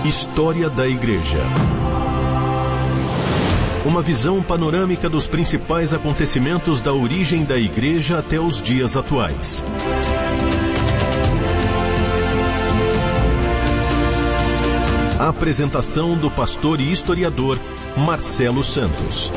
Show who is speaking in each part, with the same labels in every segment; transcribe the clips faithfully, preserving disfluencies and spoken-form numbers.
Speaker 1: História da Igreja. Uma visão panorâmica dos principais acontecimentos da origem da Igreja até os dias atuais. A apresentação do pastor e historiador Marcelo Santos.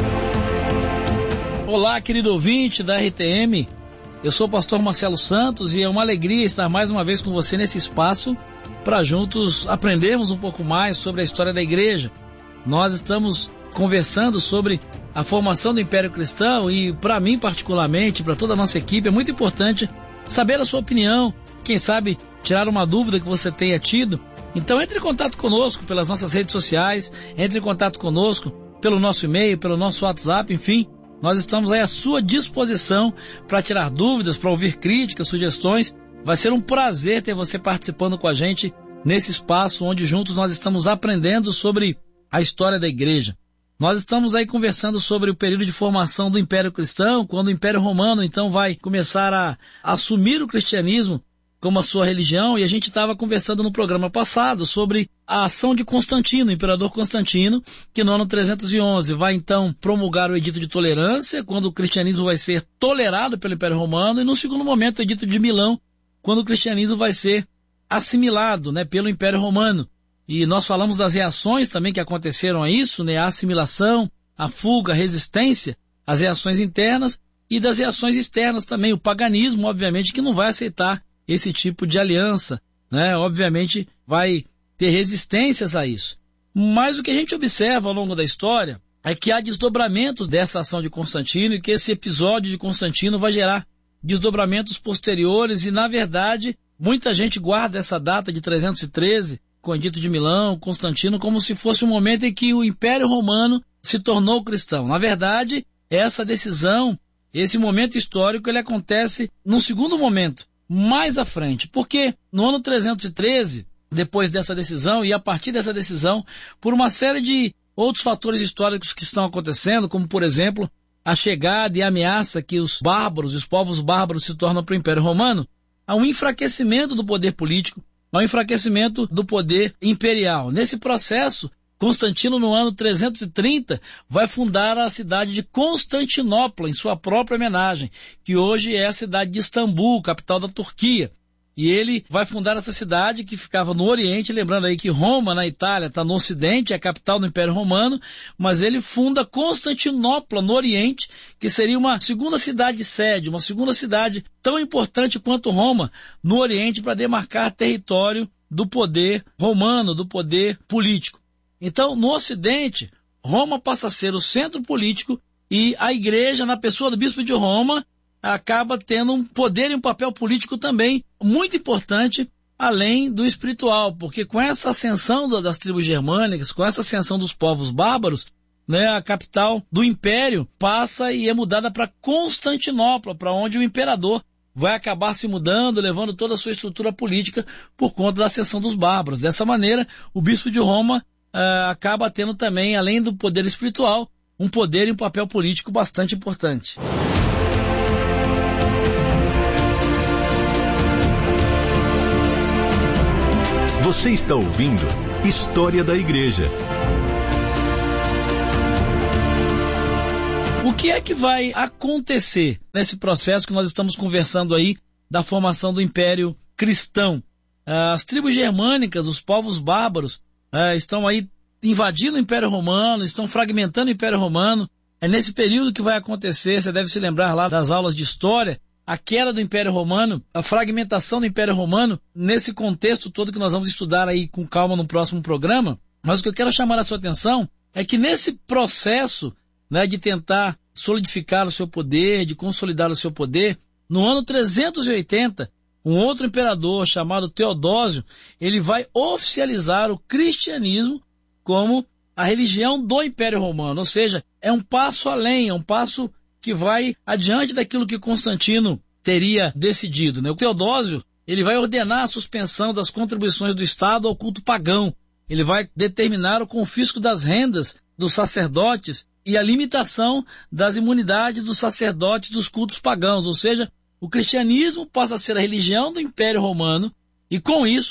Speaker 2: Olá, querido ouvinte da R T M. Eu sou o pastor Marcelo Santos e é uma alegria estar mais uma vez com você nesse espaço para juntos aprendermos um pouco mais sobre a história da igreja. Nós estamos conversando sobre a formação do Império Cristão e, para mim particularmente, para toda a nossa equipe, é muito importante saber a sua opinião, quem sabe tirar uma dúvida que você tenha tido. Então entre em contato conosco pelas nossas redes sociais, entre em contato conosco pelo nosso e-mail, pelo nosso WhatsApp, enfim, nós estamos aí à sua disposição para tirar dúvidas, para ouvir críticas, sugestões. Vai ser um prazer ter você participando com a gente nesse espaço onde juntos nós estamos aprendendo sobre a história da igreja. Nós estamos aí conversando sobre o período de formação do Império Cristão, quando o Império Romano então vai começar a assumir o cristianismo como a sua religião, e a gente estava conversando no programa passado sobre a ação de Constantino, o imperador Constantino, que no ano trezentos e onze vai então promulgar o Edito de Tolerância, quando o cristianismo vai ser tolerado pelo Império Romano, e no segundo momento o Edito de Milão, quando o cristianismo vai ser assimilado, né, pelo Império Romano. E nós falamos das reações também que aconteceram a isso, né, a assimilação, a fuga, a resistência, as reações internas e das reações externas também, o paganismo, obviamente, que não vai aceitar esse tipo de aliança, né, obviamente vai ter resistências a isso. Mas o que a gente observa ao longo da história é que há desdobramentos dessa ação de Constantino e que esse episódio de Constantino vai gerar desdobramentos posteriores e, na verdade, muita gente guarda essa data de trezentos e treze, com o Edito de Milão, Constantino, como se fosse um momento em que o Império Romano se tornou cristão. Na verdade, essa decisão, esse momento histórico, ele acontece num segundo momento, mais à frente, porque no ano trezentos e treze, depois dessa decisão e a partir dessa decisão, por uma série de outros fatores históricos que estão acontecendo, como por exemplo, a chegada e a ameaça que os bárbaros, os povos bárbaros se tornam para o Império Romano, há um enfraquecimento do poder político, há um enfraquecimento do poder imperial. Nesse processo, Constantino, no ano trezentos e trinta, vai fundar a cidade de Constantinopla, em sua própria homenagem, que hoje é a cidade de Istambul, capital da Turquia. E ele vai fundar essa cidade que ficava no Oriente, lembrando aí que Roma, na Itália, está no Ocidente, é a capital do Império Romano, mas ele funda Constantinopla, no Oriente, que seria uma segunda cidade-sede, uma segunda cidade tão importante quanto Roma, no Oriente, para demarcar território do poder romano, do poder político. Então, no Ocidente, Roma passa a ser o centro político e a igreja, na pessoa do bispo de Roma, acaba tendo um poder e um papel político também muito importante, além do espiritual, porque com essa ascensão das tribos germânicas, com essa ascensão dos povos bárbaros, né, a capital do império passa e é mudada para Constantinopla, para onde o imperador vai acabar se mudando, levando toda a sua estrutura política por conta da ascensão dos bárbaros. Dessa maneira, o bispo de Roma uh, acaba tendo também, além do poder espiritual, um poder e um papel político bastante importante.
Speaker 1: Você está ouvindo História da Igreja.
Speaker 2: O que é que vai acontecer nesse processo que nós estamos conversando aí da formação do Império Cristão? As tribos germânicas, os povos bárbaros, estão aí invadindo o Império Romano, estão fragmentando o Império Romano. É nesse período que vai acontecer, você deve se lembrar lá das aulas de história, a queda do Império Romano, a fragmentação do Império Romano, nesse contexto todo que nós vamos estudar aí com calma no próximo programa. Mas o que eu quero chamar a sua atenção é que nesse processo, né, de tentar solidificar o seu poder, de consolidar o seu poder, no ano trezentos e oitenta, um outro imperador chamado Teodósio, ele vai oficializar o cristianismo como a religião do Império Romano, ou seja, é um passo além, é um passo que vai adiante daquilo que Constantino teria decidido, né? O Teodósio, ele vai ordenar a suspensão das contribuições do Estado ao culto pagão. Ele vai determinar o confisco das rendas dos sacerdotes e a limitação das imunidades dos sacerdotes dos cultos pagãos, ou seja, o cristianismo passa a ser a religião do Império Romano e, com isso,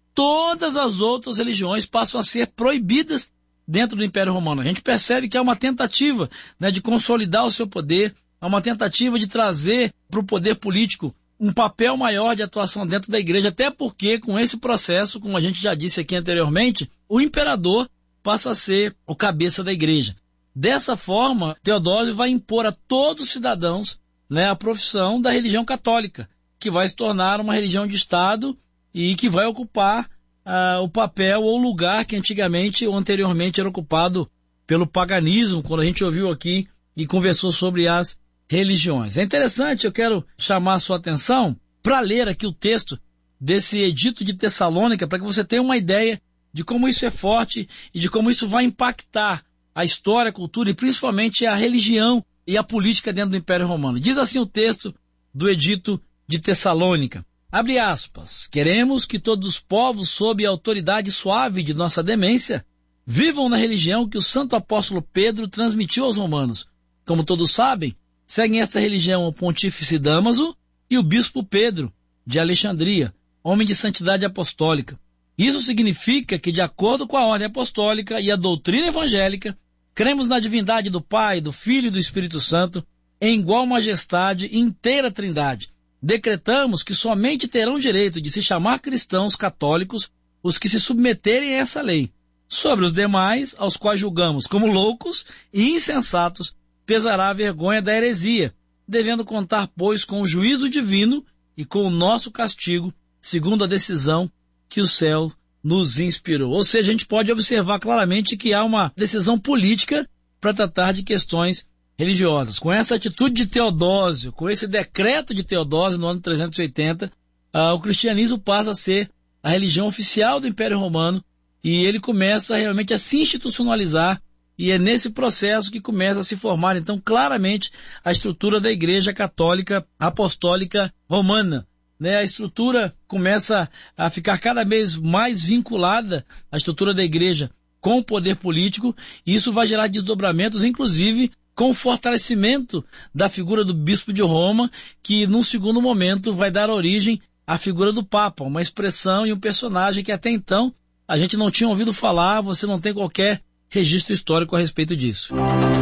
Speaker 2: todas as outras religiões passam a ser proibidas dentro do Império Romano. A gente percebe que há uma tentativa, né, de consolidar o seu poder, há uma tentativa de trazer para o poder político um papel maior de atuação dentro da igreja, até porque com esse processo, como a gente já disse aqui anteriormente, o imperador passa a ser o cabeça da igreja. Dessa forma, Teodósio vai impor a todos os cidadãos, né, a profissão da religião católica, que vai se tornar uma religião de Estado e que vai ocupar uh, o papel ou lugar que antigamente ou anteriormente era ocupado pelo paganismo, quando a gente ouviu aqui e conversou sobre as religiões. É interessante, eu quero chamar a sua atenção para ler aqui o texto desse Edito de Tessalônica, para que você tenha uma ideia de como isso é forte e de como isso vai impactar a história, a cultura e principalmente a religião e a política dentro do Império Romano. Diz assim o texto do Edito de Tessalônica. Abre aspas. Queremos que todos os povos, sob a autoridade suave de nossa demência, vivam na religião que o santo apóstolo Pedro transmitiu aos romanos. Como todos sabem, seguem esta religião o pontífice Damaso e o bispo Pedro, de Alexandria, homem de santidade apostólica. Isso significa que, de acordo com a ordem apostólica e a doutrina evangélica, cremos na divindade do Pai, do Filho e do Espírito Santo, em igual majestade e inteira trindade. Decretamos que somente terão direito de se chamar cristãos católicos os que se submeterem a essa lei. Sobre os demais, aos quais julgamos como loucos e insensatos, pesará a vergonha da heresia, devendo contar, pois, com o juízo divino e com o nosso castigo, segundo a decisão que o céu nos inspirou. Ou seja, a gente pode observar claramente que há uma decisão política para tratar de questões religiosas. Com essa atitude de Teodósio, com esse decreto de Teodósio no ano trezentos e oitenta, ah, o cristianismo passa a ser a religião oficial do Império Romano e ele começa realmente a se institucionalizar, e é nesse processo que começa a se formar, então, claramente a estrutura da Igreja Católica Apostólica Romana. Né? A estrutura começa a ficar cada vez mais vinculada, a estrutura da Igreja, com o poder político, e isso vai gerar desdobramentos, inclusive com o fortalecimento da figura do Bispo de Roma, que, num segundo momento, vai dar origem à figura do Papa, uma expressão e um personagem que até então a gente não tinha ouvido falar, você não tem qualquer registro histórico a respeito disso.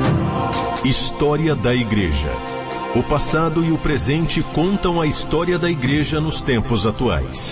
Speaker 1: História da Igreja. O passado e o presente contam a história da Igreja nos tempos atuais.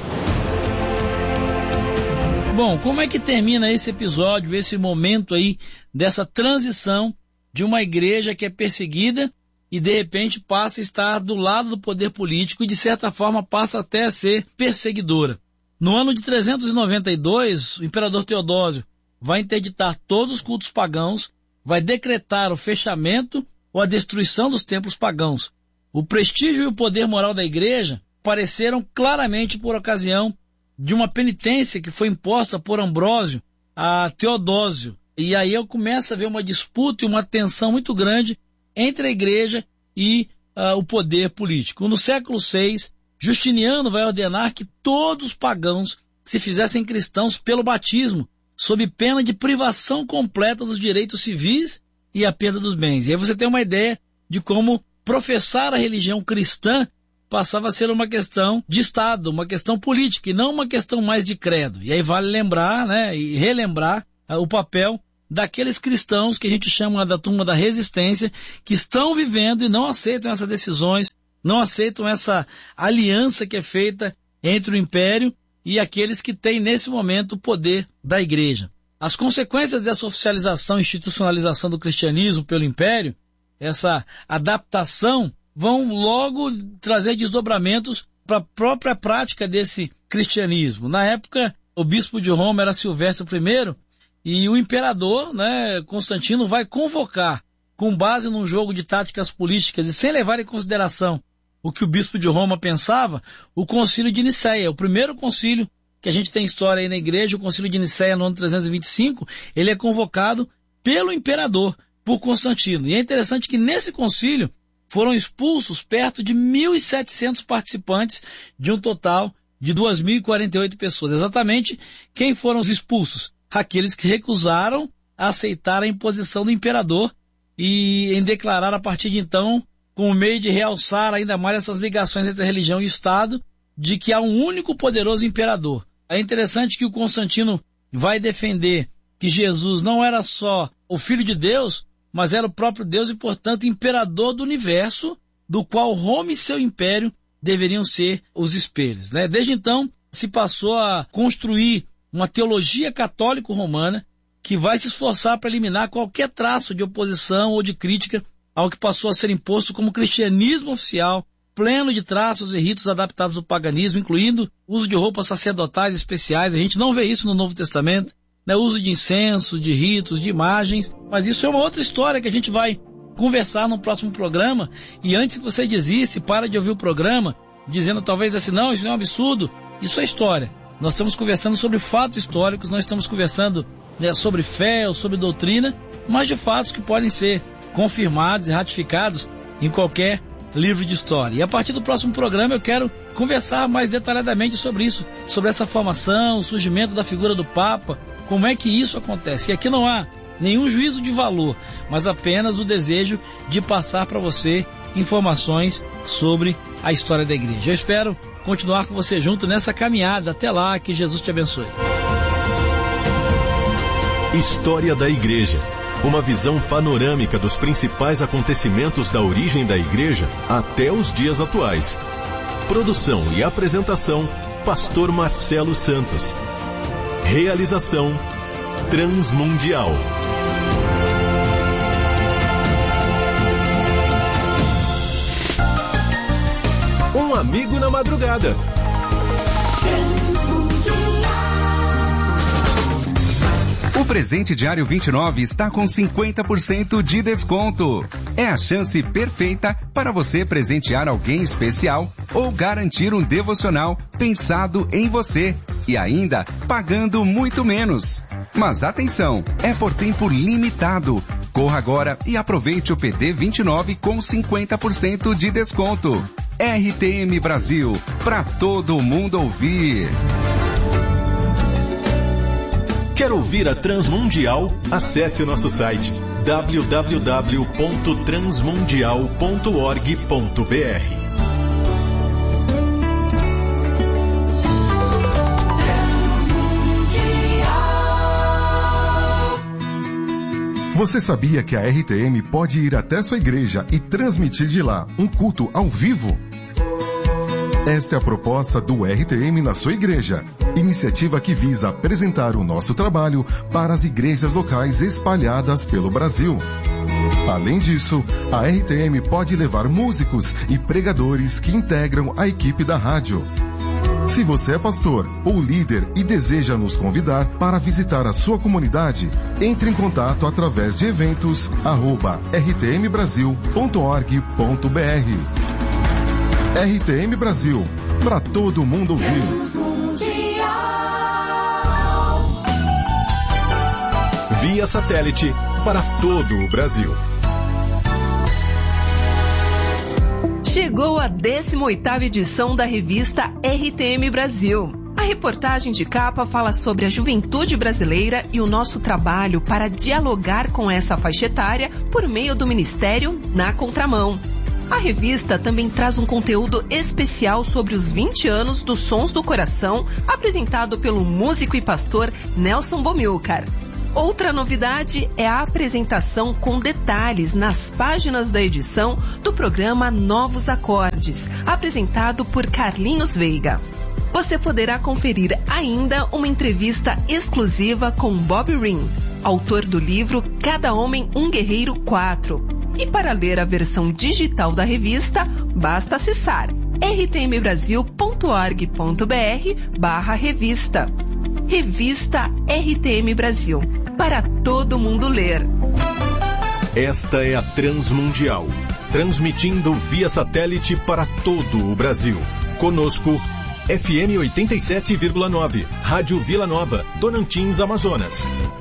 Speaker 2: Bom, como é que termina esse episódio, esse momento aí dessa transição de uma igreja que é perseguida e de repente passa a estar do lado do poder político e de certa forma passa até a ser perseguidora? No ano de trezentos e noventa e dois, o imperador Teodósio vai interditar todos os cultos pagãos, vai decretar o fechamento ou a destruição dos templos pagãos. O prestígio e o poder moral da igreja apareceram claramente por ocasião de uma penitência que foi imposta por Ambrósio a Teodósio. E aí eu começo a ver uma disputa e uma tensão muito grande entre a igreja e uh, o poder político. No século seis, Justiniano vai ordenar que todos os pagãos se fizessem cristãos pelo batismo, sob pena de privação completa dos direitos civis e a perda dos bens. E aí você tem uma ideia de como professar a religião cristã passava a ser uma questão de Estado, uma questão política, e não uma questão mais de credo. E aí vale lembrar, né, e relembrar uh, o papel daqueles cristãos que a gente chama da turma da resistência, que estão vivendo e não aceitam essas decisões, não aceitam essa aliança que é feita entre o Império e aqueles que têm, nesse momento, o poder da igreja. As consequências dessa oficialização e institucionalização do cristianismo pelo Império, essa adaptação, vão logo trazer desdobramentos para a própria prática desse cristianismo. Na época, o bispo de Roma era Silvestre primeiro, e o imperador, né, Constantino, vai convocar, com base num jogo de táticas políticas e sem levar em consideração o que o bispo de Roma pensava, o concílio de Nicéia, o primeiro concílio que a gente tem história aí na igreja, o concílio de Nicéia no ano trezentos e vinte e cinco, ele é convocado pelo imperador, por Constantino. E é interessante que nesse concílio foram expulsos perto de mil e setecentos participantes de um total de duas mil e quarenta e oito pessoas. Exatamente quem foram os expulsos? Aqueles que recusaram a aceitar a imposição do imperador e em declarar a partir de então, como meio de realçar ainda mais essas ligações entre a religião e o Estado, de que há um único poderoso imperador. É interessante que o Constantino vai defender que Jesus não era só o Filho de Deus, mas era o próprio Deus e, portanto, imperador do universo, do qual Roma e seu império deveriam ser os espelhos, né? Desde então, se passou a construir uma teologia católico-romana que vai se esforçar para eliminar qualquer traço de oposição ou de crítica ao que passou a ser imposto como cristianismo oficial, pleno de traços e ritos adaptados do paganismo, incluindo o uso de roupas sacerdotais especiais. A gente não vê isso no Novo Testamento, né? Uso de incenso, de ritos, de imagens, mas isso é uma outra história que a gente vai conversar no próximo programa. E antes que você desista, para de ouvir o programa, dizendo talvez assim, não, isso é um absurdo, isso é história. Nós estamos conversando sobre fatos históricos, nós estamos conversando, né, sobre fé ou sobre doutrina, mas de fatos que podem ser confirmados e ratificados em qualquer livro de história. E a partir do próximo programa eu quero conversar mais detalhadamente sobre isso, sobre essa formação, o surgimento da figura do Papa, como é que isso acontece. E aqui não há nenhum juízo de valor, mas apenas o desejo de passar para você informações sobre a história da igreja. Eu espero continuar com você junto nessa caminhada. Até lá, que Jesus te abençoe.
Speaker 1: História da Igreja. Uma visão panorâmica dos principais acontecimentos da origem da igreja até os dias atuais. Produção e apresentação, Pastor Marcelo Santos. Realização, Transmundial. Um amigo na madrugada.
Speaker 3: O presente diário vinte e nove está com cinquenta por cento de desconto. É a chance perfeita para você presentear alguém especial ou garantir um devocional pensado em você e ainda pagando muito menos. Mas atenção, é por tempo limitado. Corra agora e aproveite o P D vinte e nove com cinquenta por cento de desconto. R T M Brasil, para todo mundo ouvir.
Speaker 1: Quer ouvir a Transmundial? Acesse o nosso site w w w ponto transmundial ponto org ponto b r.
Speaker 4: Você sabia que a R T M pode ir até sua igreja e transmitir de lá um culto ao vivo? Esta é a proposta do R T M na sua igreja, iniciativa que visa apresentar o nosso trabalho para as igrejas locais espalhadas pelo Brasil. Além disso, a R T M pode levar músicos e pregadores que integram a equipe da rádio. Se você é pastor ou líder e deseja nos convidar para visitar a sua comunidade, entre em contato através de eventos arroba r t m brasil ponto org ponto b r. R T M Brasil, para todo mundo ouvir.
Speaker 1: Via satélite para todo o Brasil.
Speaker 5: Chegou a décima oitava edição da revista R T M Brasil. A reportagem de capa fala sobre a juventude brasileira e o nosso trabalho para dialogar com essa faixa etária por meio do Ministério Na Contramão. A revista também traz um conteúdo especial sobre os vinte anos dos Sons do Coração, apresentado pelo músico e pastor Nelson Bomilcar. Outra novidade é a apresentação com detalhes nas páginas da edição do programa Novos Acordes, apresentado por Carlinhos Veiga. Você poderá conferir ainda uma entrevista exclusiva com Bob Ring, autor do livro Cada Homem um Guerreiro quatro. E para ler a versão digital da revista, basta acessar r t m brasil ponto org ponto b r barra revista. Revista R T M Brasil, para todo mundo ler.
Speaker 1: Esta é a Transmundial, transmitindo via satélite para todo o Brasil. Conosco, F M oitenta e sete vírgula nove, Rádio Vila Nova, Tocantins, Amazonas.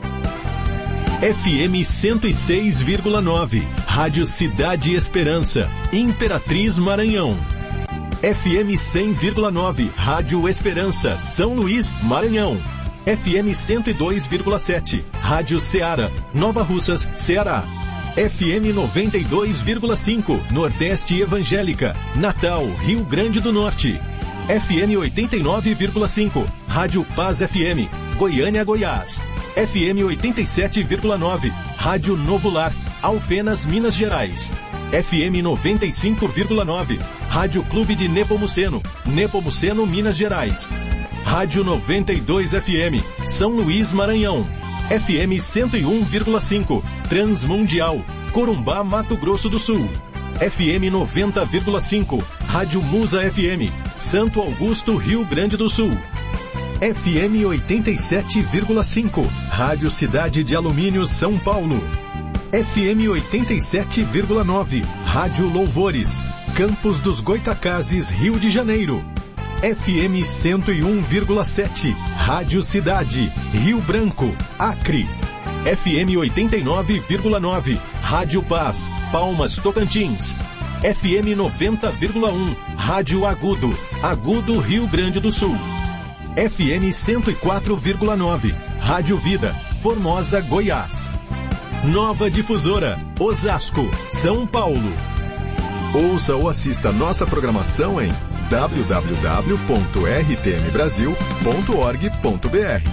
Speaker 1: F M cento e seis vírgula nove, Rádio Cidade Esperança, Imperatriz, Maranhão. F M cem vírgula nove, Rádio Esperança, São Luís, Maranhão. F M cento e dois vírgula sete, Rádio Ceará, Nova Russas, Ceará. F M noventa e dois vírgula cinco, Nordeste Evangélica, Natal, Rio Grande do Norte. F M oitenta e nove vírgula cinco, Rádio Paz F M, Goiânia, Goiás. F M oitenta e sete vírgula nove, Rádio Novo Lar, Alfenas, Minas Gerais. F M noventa e cinco vírgula nove, Rádio Clube de Nepomuceno, Nepomuceno, Minas Gerais. Rádio noventa e dois F M, São Luís, Maranhão. F M cento e um vírgula cinco, Transmundial, Corumbá, Mato Grosso do Sul. F M noventa vírgula cinco, Rádio Musa F M, Santo Augusto, Rio Grande do Sul. F M oitenta e sete vírgula cinco, Rádio Cidade de Alumínio, São Paulo. F M oitenta e sete vírgula nove, Rádio Louvores, Campos dos Goitacazes, Rio de Janeiro. F M cento e um vírgula sete, Rádio Cidade, Rio Branco, Acre. F M oitenta e nove vírgula nove, Rádio Paz, Palmas, Tocantins. F M noventa vírgula um, Rádio Agudo, Agudo, Rio Grande do Sul. F M cento e quatro vírgula nove, Rádio Vida, Formosa, Goiás. Nova Difusora, Osasco, São Paulo.
Speaker 4: Ouça ou assista nossa programação em w w w ponto r t m brasil ponto org ponto b r.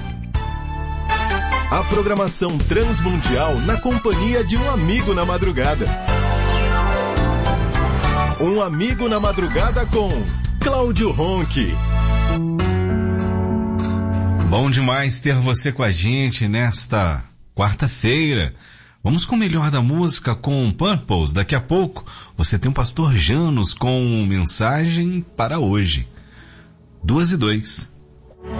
Speaker 1: A programação transmundial na companhia de um amigo na madrugada. Um amigo na madrugada com Cláudio Ronchi.
Speaker 3: Bom demais ter você com a gente nesta quarta-feira. Vamos com o melhor da música com Purples. Daqui a pouco você tem o Pastor Janos com mensagem para hoje. Duas e dois.